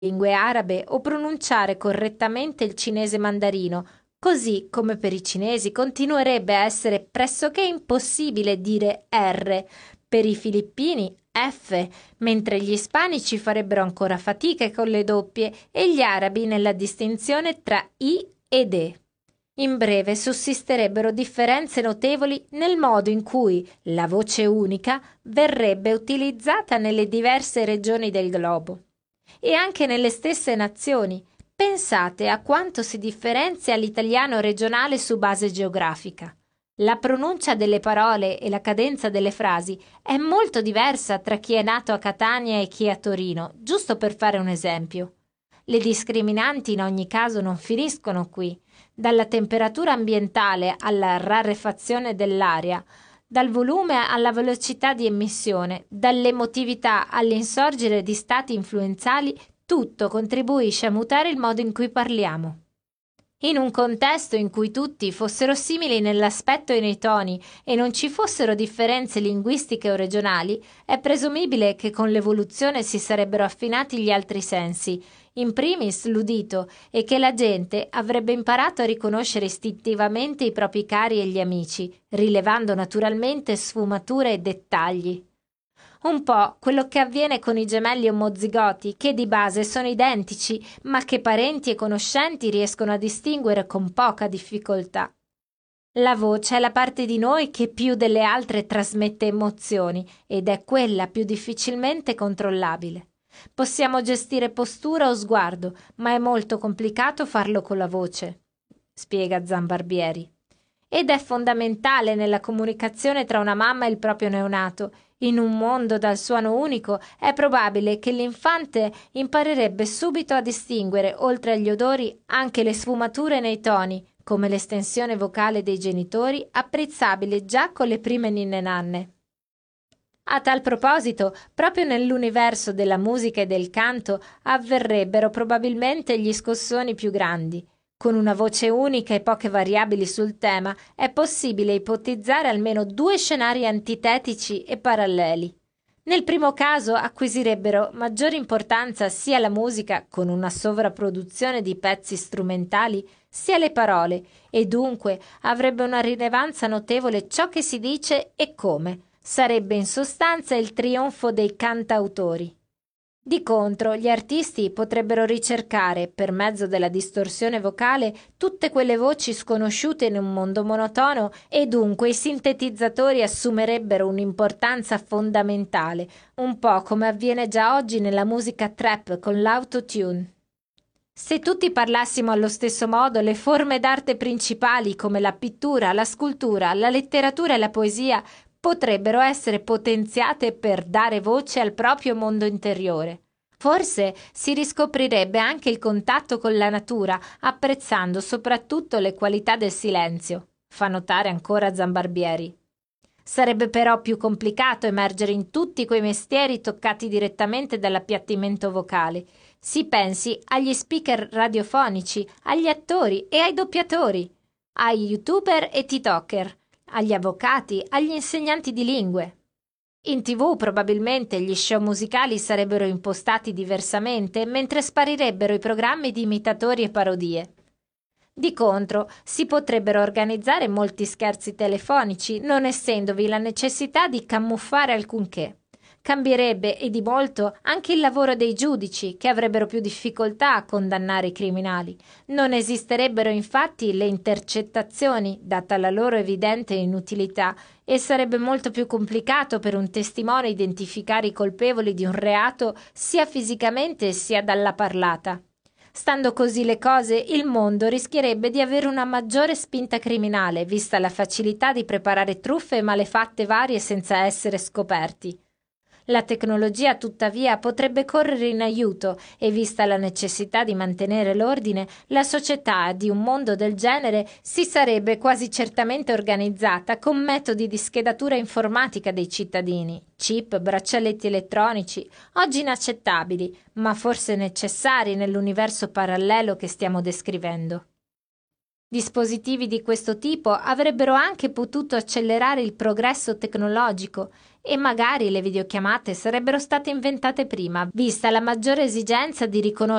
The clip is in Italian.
lingue arabe o pronunciare correttamente il cinese mandarino, così come per i cinesi continuerebbe a essere pressoché impossibile dire R, per i filippini F, mentre gli ispanici farebbero ancora fatica con le doppie e gli arabi nella distinzione tra I ed E. In breve, sussisterebbero differenze notevoli nel modo in cui la voce unica verrebbe utilizzata nelle diverse regioni del globo. E anche nelle stesse nazioni. Pensate a quanto si differenzia l'italiano regionale su base geografica. La pronuncia delle parole e la cadenza delle frasi è molto diversa tra chi è nato a Catania e chi a Torino, giusto per fare un esempio. Le discriminanti in ogni caso non finiscono qui. Dalla temperatura ambientale alla rarefazione dell'aria, dal volume alla velocità di emissione, dall'emotività all'insorgere di stati influenzali, tutto contribuisce a mutare il modo in cui parliamo. In un contesto in cui tutti fossero simili nell'aspetto e nei toni e non ci fossero differenze linguistiche o regionali, è presumibile che con l'evoluzione si sarebbero affinati gli altri sensi, in primis l'udito, e che la gente avrebbe imparato a riconoscere istintivamente i propri cari e gli amici, rilevando naturalmente sfumature e dettagli. Un po' quello che avviene con i gemelli omozigoti, che di base sono identici, ma che parenti e conoscenti riescono a distinguere con poca difficoltà. La voce è la parte di noi che più delle altre trasmette emozioni ed è quella più difficilmente controllabile. Possiamo gestire postura o sguardo, ma è molto complicato farlo con la voce, spiega Zambarbieri. Ed è fondamentale nella comunicazione tra una mamma e il proprio neonato. In un mondo dal suono unico è probabile che l'infante imparerebbe subito a distinguere, oltre agli odori, anche le sfumature nei toni, come l'estensione vocale dei genitori, apprezzabile già con le prime ninne nanne. A tal proposito, proprio nell'universo della musica e del canto avverrebbero probabilmente gli scossoni più grandi. Con una voce unica e poche variabili sul tema è possibile ipotizzare almeno due scenari antitetici e paralleli. Nel primo caso acquisirebbero maggiore importanza sia la musica, con una sovrapproduzione di pezzi strumentali, sia le parole, e dunque avrebbe una rilevanza notevole ciò che si dice e come. Sarebbe in sostanza il trionfo dei cantautori. Di contro, gli artisti potrebbero ricercare, per mezzo della distorsione vocale, tutte quelle voci sconosciute in un mondo monotono e dunque i sintetizzatori assumerebbero un'importanza fondamentale, un po' come avviene già oggi nella musica trap con l'autotune. Se tutti parlassimo allo stesso modo, le forme d'arte principali come la pittura, la scultura, la letteratura e la poesia potrebbero essere potenziate per dare voce al proprio mondo interiore. Forse si riscoprirebbe anche il contatto con la natura, apprezzando soprattutto le qualità del silenzio, fa notare ancora Zambarbieri. Sarebbe però più complicato emergere in tutti quei mestieri toccati direttamente dall'appiattimento vocale. Si pensi agli speaker radiofonici, agli attori e ai doppiatori, ai youtuber e tiktoker, agli avvocati, agli insegnanti di lingue. In TV probabilmente gli show musicali sarebbero impostati diversamente, mentre sparirebbero i programmi di imitatori e parodie. Di contro, si potrebbero organizzare molti scherzi telefonici, non essendovi la necessità di camuffare alcunché. Cambierebbe e di molto anche il lavoro dei giudici, che avrebbero più difficoltà a condannare i criminali. Non esisterebbero infatti le intercettazioni, data la loro evidente inutilità, e sarebbe molto più complicato per un testimone identificare i colpevoli di un reato sia fisicamente sia dalla parlata. Stando così le cose, il mondo rischierebbe di avere una maggiore spinta criminale, vista la facilità di preparare truffe e malefatte varie senza essere scoperti. La tecnologia, tuttavia, potrebbe correre in aiuto e, vista la necessità di mantenere l'ordine, la società di un mondo del genere si sarebbe quasi certamente organizzata con metodi di schedatura informatica dei cittadini, chip, braccialetti elettronici, oggi inaccettabili, ma forse necessari nell'universo parallelo che stiamo descrivendo. Dispositivi di questo tipo avrebbero anche potuto accelerare il progresso tecnologico e magari le videochiamate sarebbero state inventate prima, vista la maggiore esigenza di riconoscere